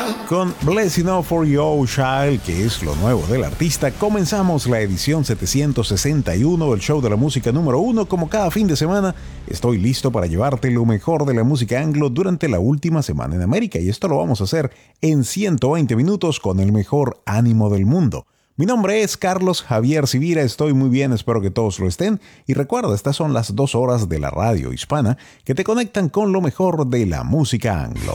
Con Blessing Up for Your Child, que es lo nuevo del artista, comenzamos la edición 761 del show de la música número 1. Como cada fin de semana, estoy listo para llevarte lo mejor de la música anglo durante la última semana en América, y esto lo vamos a hacer en 120 minutos con el mejor ánimo del mundo. Mi nombre es Carlos Javier Sivira, estoy muy bien, espero que todos lo estén. Y recuerda, estas son las 2 horas de la radio hispana que te conectan con lo mejor de la música anglo.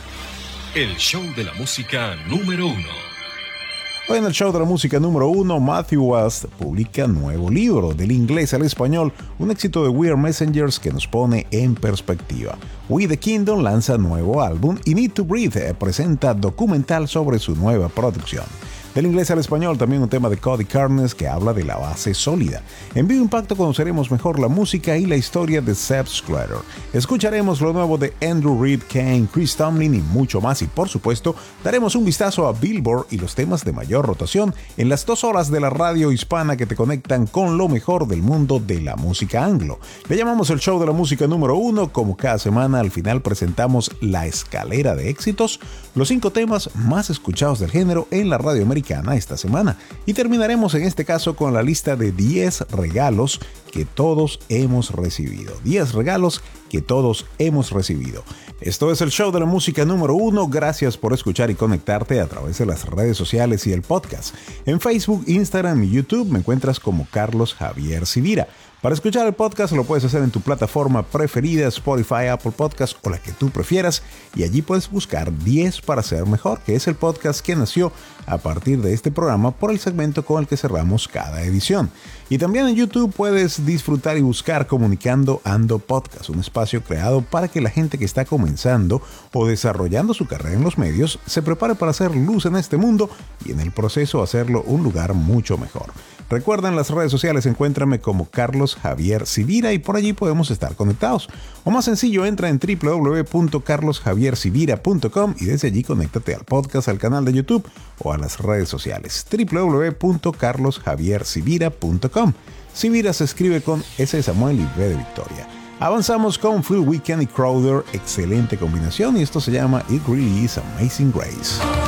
El show de la música número 1. Hoy en el show de la música número 1, Matthew West publica nuevo libro, del inglés al español, un éxito de We Are Messengers que nos pone en perspectiva. We the Kingdom lanza nuevo álbum y Need to Breathe presenta documental sobre su nueva producción. Del inglés al español, también un tema de Cody Carnes que habla de la base sólida. En Vivo Impacto conoceremos mejor la música y la historia de Sepp Sclatter. Escucharemos lo nuevo de Andrew Reid, Kane, Chris Tomlin y mucho más. Y por supuesto, daremos un vistazo a Billboard y los temas de mayor rotación en las 2 horas de la radio hispana que te conectan con lo mejor del mundo de la música anglo. Le llamamos el show de la música número 1. Como cada semana, al final presentamos la escalera de éxitos, los 5 temas más escuchados del género en la radio americana esta semana, y terminaremos en este caso con la lista de 10 regalos que todos hemos recibido. 10 regalos que todos hemos recibido. Esto es el show de la música número 1. Gracias por escuchar y conectarte a través de las redes sociales y el podcast. En Facebook, Instagram y YouTube me encuentras como Carlos Javier Sivira. Para escuchar el podcast lo puedes hacer en tu plataforma preferida, Spotify, Apple Podcast o la que tú prefieras, y allí puedes buscar 10 para ser mejor, que es el podcast que nació a partir de este programa por el segmento con el que cerramos cada edición. Y también en YouTube puedes disfrutar y buscar Comunicando Ando Podcast, un espacio creado para que la gente que está comenzando o desarrollando su carrera en los medios se prepare para hacer luz en este mundo y en el proceso hacerlo un lugar mucho mejor. Recuerda, en las redes sociales encuéntrame como Carlos Javier Sivira y por allí podemos estar conectados. O más sencillo, entra en www.carlosjaviersivira.com y desde allí conéctate al podcast, al canal de YouTube o a las redes sociales. www.carlosjaviersivira.com. Sivira se escribe con S de Samuel y V de Victoria. Avanzamos con Phil Wickham y Crowder, excelente combinación, y esto se llama It Really Is Amazing Grace.